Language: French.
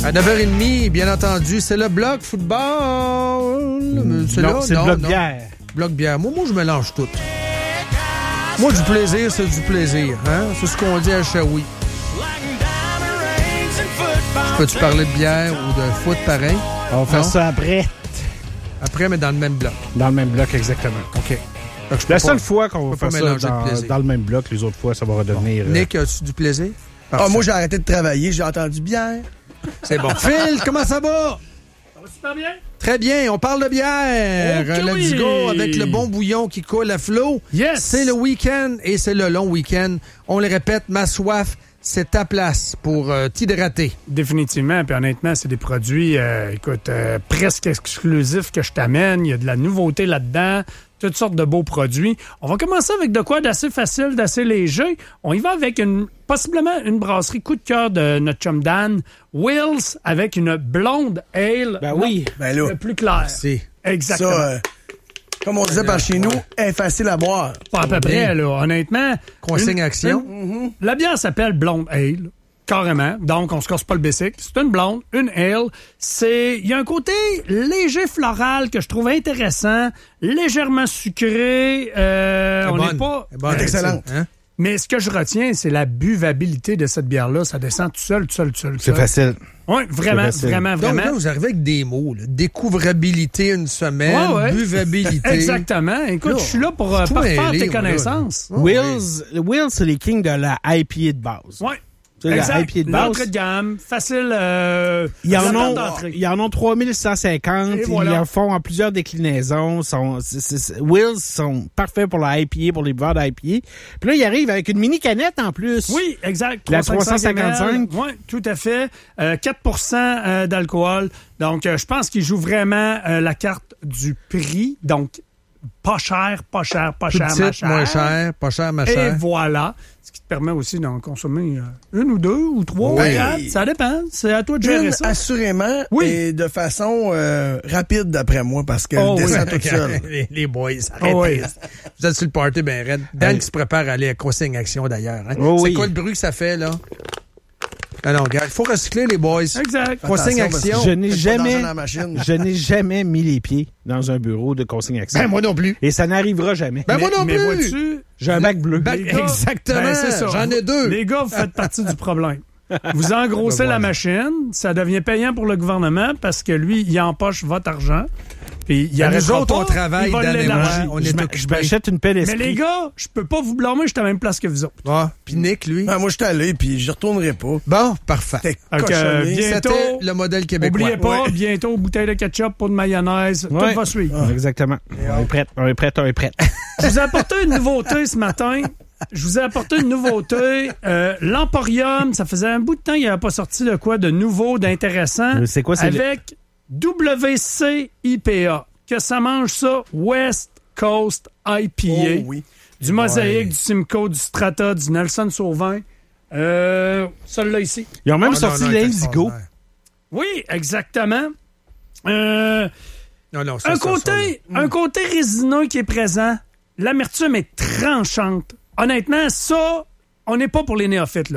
À 9h30, bien entendu, c'est le bloc football. C'est le bloc bière. Bloc bière. Moi, je mélange tout. Moi, du plaisir, c'est du plaisir. Hein? C'est ce qu'on dit à Shawi. Peux-tu parler de bière ou de foot pareil? On va faire ça après. Après, mais dans le même bloc. Dans le même bloc, exactement. OK. La seule fois qu'on va faire ça dans le même bloc, les autres fois, ça va redevenir... Bon. Nick, as-tu du plaisir? Moi, j'ai arrêté de travailler, j'ai entendu bière. C'est bon. Phil, comment ça va? Ça va super bien? Très bien, on parle de bière. Okay, Let's go avec le bon bouillon qui coule à flot. Yes! C'est le week-end et c'est le long week-end. On le répète, ma soif, c'est ta place pour t'hydrater. Définitivement. Puis honnêtement, c'est des produits, presque exclusifs que je t'amène. Il y a de la nouveauté là-dedans. Toutes sortes de beaux produits. On va commencer avec de quoi d'assez facile, d'assez léger. On y va avec possiblement une brasserie coup de cœur de notre chum Dan, Wills, avec une blonde ale. Ben oui. Ben là. Le plus clair. C'est Exactement. Ça, comme on disait par chez nous, est facile à boire. Pas à peu près, là. Honnêtement. consigne action. La bière s'appelle Blonde Ale. Carrément. Donc, on se casse pas le basic. C'est une blonde, une ale. Il y a un côté léger floral que je trouve intéressant, légèrement sucré. On n'est pas... C'est excellent. Hein? Mais ce que je retiens, c'est la buvabilité de cette bière-là. Ça descend tout seul. C'est facile. Oui, vraiment. Donc là, vous arrivez avec des mots. Là. Découvrabilité une semaine, Ouais. Buvabilité. Exactement. Écoute, je suis là pour parfaire tes connaissances. Wills, c'est les kings de la IPA de base. Oui. C'est la IPA de base. L'entrée de gamme, facile. Ils en ont 3150. Et Ils voilà. en font en plusieurs déclinaisons. Wills sont parfaits pour la IPA, pour les buveurs d'IPA. Puis là, ils arrivent avec une mini canette en plus. Oui, exact. La 355. Oui, tout à fait. 4 d'alcool. Donc, je pense qu'ils jouent vraiment la carte du prix. Donc, pas cher, Plus ma petite, chère. moins cher, pas cher, ma Et chère. voilà. Ce qui te permet aussi d'en consommer une ou deux ou trois Oui. ou quatre. Ça dépend. C'est à toi de gérer ça. Assurément, Oui. et de façon rapide d'après moi, parce qu'elle descend toute seule. Les boys, arrêtez. oui. Vous êtes sur le party bien raide. Dan qui se prépare à aller à Crossing Action d'ailleurs. Hein? Oh, c'est oui. quoi le bruit que ça fait, là? Ah non, regarde, il faut recycler les boys. Exact. Crossing Attention, Action. Je n'ai Faites pas jamais, d'argent dans la machine. je n'ai jamais mis les pieds dans un bureau de consigne action. Ben moi non plus. Et ça n'arrivera jamais. Ben moi non Mais plus. vois-tu, J'ai un bac bleu. les gars, Exactement. ben, c'est ça. J'en ai deux. Les gars, vous faites partie du problème. Vous engrossez la machine, ça devient payant pour le gouvernement parce que lui, il empoche votre argent. Puis il Ben, nous arrêtera autres, pas, on travaille, il va Dan et moi, l'élargir. on est Je occupés. m'achète une pelle Mais esprit. les gars, je peux pas vous blâmer, je suis à la même place que vous autres. Ah, puis Nick, lui. Ben, moi, je suis allé, puis je retournerai pas. Bon, parfait. C'était Fait que, cochonné. bientôt, C'était le modèle québécois. Oubliez pas, Ouais. bientôt, bouteille de ketchup, pot de mayonnaise, Ouais. tout va suivre. Exactement. On est prêt. Je vous ai apporté une nouveauté ce matin. L'Emporium, ça faisait un bout de temps qu'il n'avait pas sorti de quoi de nouveau, d'intéressant. C'est quoi, c'est avec WC-IPA. Que ça mange ça, West Coast IPA. Oh, oui. Du Mosaïque, du Simcoe, du Strata, du Nelson Sauvin. Celui-là ici. Ils ont même Oh, sorti non, l'Indigo. extraordinaire. Oui, exactement. Non, ça, Un côté résineux qui est présent. L'amertume est tranchante. Honnêtement, ça, on n'est pas pour les néophytes, là.